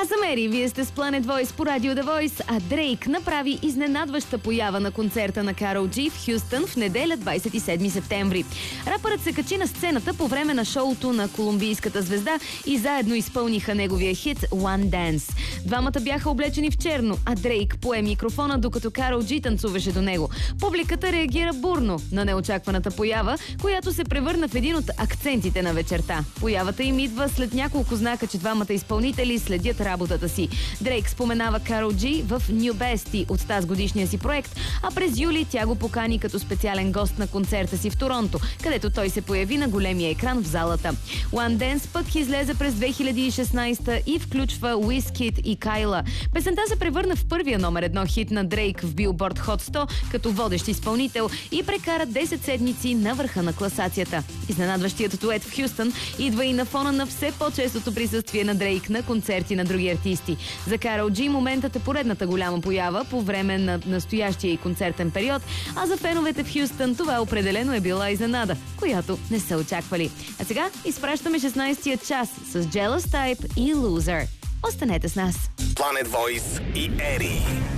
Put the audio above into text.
Аз съм Ери, вие сте с Planet Voice по Радио The Voice, а Дрейк направи изненадваща поява на концерта на Карол Джи в Хюстън в неделя 27 септември. Рапърът се качи на сцената по време на шоуто на колумбийската звезда и заедно изпълниха неговия хит One Dance. Двамата бяха облечени в черно, а Дрейк пое микрофона, докато Карол Джи танцуваше до него. Публиката реагира бурно на неочакваната поява, която се превърна в един от акцентите на вечерта. Появата им идва след няколко знака, че двамата изпълнители следят работата си. Дрейк споменава Карол Джи в New Bestie от тази годишния си проект, а през юли тя го покани като специален гост на концерта си в Торонто, където той се появи на големия екран в залата. One Dance пък излезе през 2016 и включва Wizkid и Кайла. Песента се превърна в първия номер едно хит на Дрейк в Billboard Hot 100 като водещ изпълнител и прекара 10 седмици на върха на класацията. Изненадващият дует в Хюстън идва и на фона на все по-честото присъствие на Дрейк на концерти на други артисти. За Карол Джи моментът е поредната голяма поява по време на настоящия и концертен период, а за феновете в Хюстън това определено е била изненада, която не са очаквали. А сега изпращаме 16-тия час с Jealous Type и Loser. Останете с нас! Planet Voice и Ери.